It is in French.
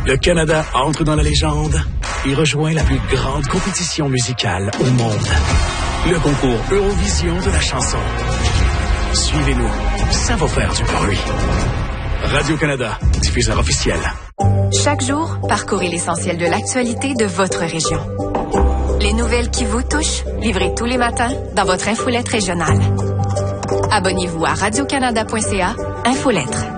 Le Canada entre dans la légende et rejoint la plus grande compétition musicale au monde. Le concours Eurovision de la chanson. Suivez-nous, ça va faire du bruit. Radio-Canada, diffuseur officiel. Chaque jour, parcourez l'essentiel de l'actualité de votre région. Les nouvelles qui vous touchent, livrées tous les matins dans votre infolette régionale. Abonnez-vous à radiocanada.ca, Infolettre.